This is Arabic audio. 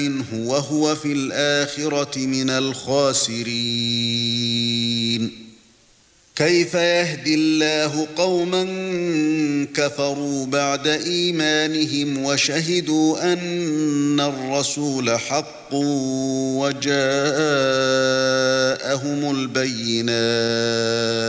منه وهو في الآخرة من الخاسرين. كيف يهدي الله قوما كفروا بعد إيمانهم وشهدوا أن الرسول حق وجاءهم البينات؟